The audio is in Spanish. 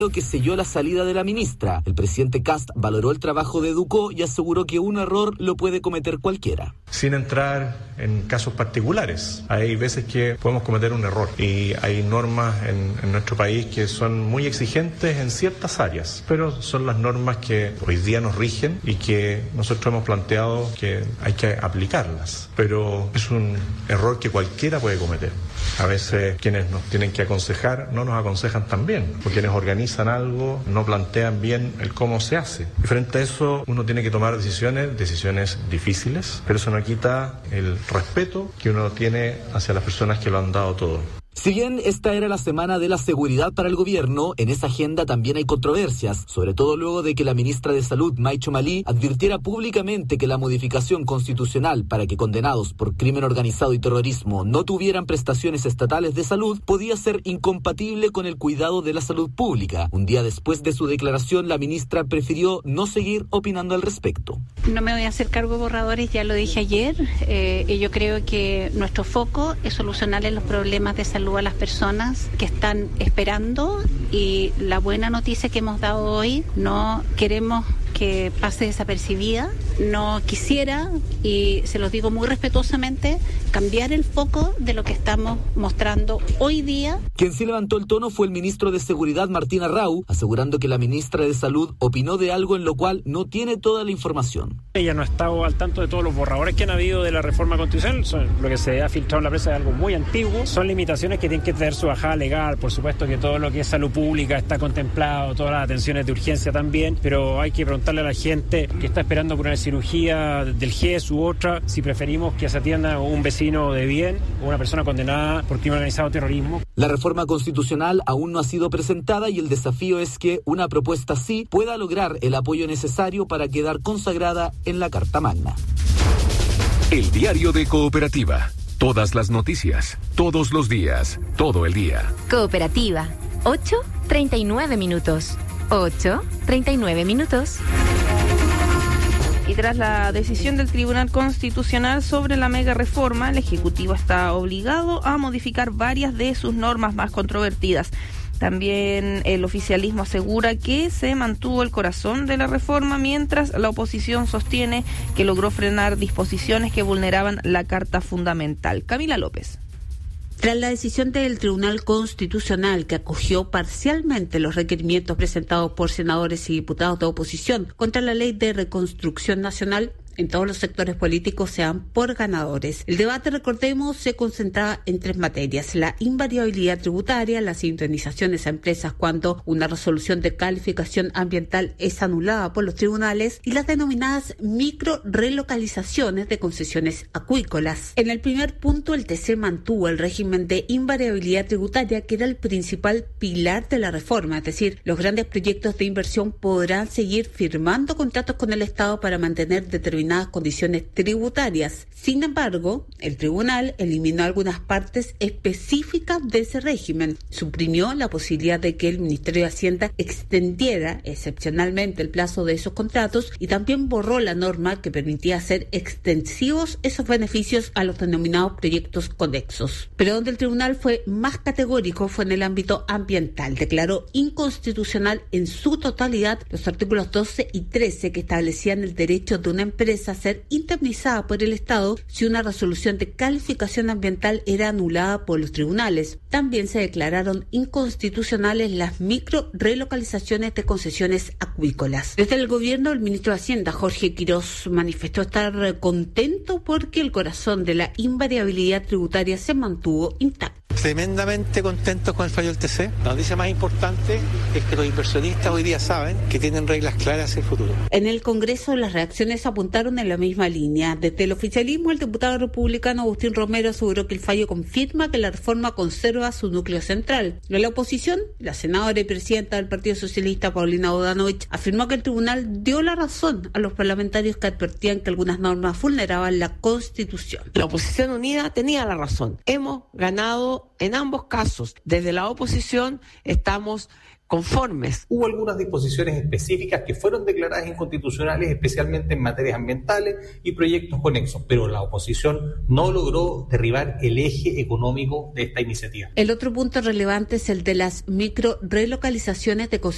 acuerdo que selló la salida de la ministra. El presidente Kast valoró el trabajo de Ducó y aseguró que un error lo puede cometer cualquiera. Sin entrar en casos particulares, hay veces que podemos cometer un error y hay normas en nuestro país que son muy exigentes en ciertas áreas, pero son las normas que hoy día nos rigen y que nosotros hemos planteado que hay que aplicarlas, pero es un error que cualquiera puede cometer. A veces quienes nos tienen que aconsejar no nos aconsejan tan bien, o quienes organizan algo no plantean bien el cómo se hace. Y frente a eso uno tiene que tomar decisiones difíciles, pero eso no quita el respeto que uno tiene hacia las personas que lo han dado todo. Si bien esta era la semana de la seguridad para el gobierno, en esa agenda también hay controversias, sobre todo luego de que la ministra de Salud, Maicho Malí, advirtiera públicamente que la modificación constitucional para que condenados por crimen organizado y terrorismo no tuvieran prestaciones estatales de salud podía ser incompatible con el cuidado de la salud pública. Un día después de su declaración, la ministra prefirió no seguir opinando al respecto. No me voy a hacer cargo de borradores, ya lo dije ayer, y yo creo que nuestro foco es solucionarle los problemas de salud a las personas que están esperando, y la buena noticia que hemos dado hoy, no queremos que pase desapercibida. No quisiera, y se los digo muy respetuosamente, cambiar el foco de lo que estamos mostrando hoy día. Quien sí levantó el tono fue el ministro de Seguridad, Martín Arrau, asegurando que la ministra de Salud opinó de algo en lo cual no tiene toda la información. Ella no ha estado al tanto de todos los borradores que han habido de la reforma constitucional. Lo que se ha filtrado en la prensa es algo muy antiguo. Son limitaciones que tienen que tener su bajada legal. Por supuesto que todo lo que es salud pública está contemplado, todas las atenciones de urgencia también, pero hay que preguntarle a la gente que está esperando por una cirugía del GES u otra, si preferimos que se atienda un vecino de bien o una persona condenada por crimen organizado o terrorismo. La reforma constitucional aún no ha sido presentada y el desafío es que una propuesta así pueda lograr el apoyo necesario para quedar consagrada en la Carta Magna. El diario de Cooperativa. Todas las noticias, todos los días, todo el día. Cooperativa. 8:39 minutos. 8:39 minutos. Y tras la decisión del Tribunal Constitucional sobre la mega reforma, el Ejecutivo está obligado a modificar varias de sus normas más controvertidas. También el oficialismo asegura que se mantuvo el corazón de la reforma, mientras la oposición sostiene que logró frenar disposiciones que vulneraban la Carta Fundamental. Camila López. Tras la decisión del Tribunal Constitucional, que acogió parcialmente los requerimientos presentados por senadores y diputados de oposición contra la Ley de Reconstrucción Nacional, en todos los sectores políticos se dan por ganadores. El debate, recordemos, se concentraba en tres materias: la invariabilidad tributaria, las indemnizaciones a empresas cuando una resolución de calificación ambiental es anulada por los tribunales, y las denominadas micro relocalizaciones de concesiones acuícolas. En el primer punto, el TC mantuvo el régimen de invariabilidad tributaria, que era el principal pilar de la reforma, es decir, los grandes proyectos de inversión podrán seguir firmando contratos con el Estado para mantener determinadas condiciones tributarias. Sin embargo, el tribunal eliminó algunas partes específicas de ese régimen. Suprimió la posibilidad de que el Ministerio de Hacienda extendiera excepcionalmente el plazo de esos contratos, y también borró la norma que permitía hacer extensivos esos beneficios a los denominados proyectos conexos. Pero donde el tribunal fue más categórico fue en el ámbito ambiental. Declaró inconstitucional en su totalidad los artículos 12 y 13 que establecían el derecho de una empresa a ser indemnizada por el Estado si una resolución de calificación ambiental era anulada por los tribunales. También se declararon inconstitucionales las micro relocalizaciones de concesiones acuícolas. Desde el gobierno, el ministro de Hacienda, Jorge Quirós, manifestó estar contento porque el corazón de la invariabilidad tributaria se mantuvo intacto. Tremendamente contentos con el fallo del TC. La noticia más importante es que los inversionistas hoy día saben que tienen reglas claras hacia el futuro. En el Congreso, las reacciones apuntaron en la misma línea. Desde el oficialismo, el diputado republicano Agustín Romero aseguró que el fallo confirma que la reforma conserva su núcleo central. En la oposición, la senadora y presidenta del Partido Socialista, Paulina Bodanovich, afirmó que el tribunal dio la razón a los parlamentarios que advertían que algunas normas vulneraban la Constitución. La oposición unida tenía la razón. Hemos ganado en ambos casos. Desde la oposición estamos conformes. Hubo algunas disposiciones específicas que fueron declaradas inconstitucionales, especialmente en materias ambientales y proyectos conexos, pero la oposición no logró derribar el eje económico de esta iniciativa. El otro punto relevante es el de las micro relocalizaciones de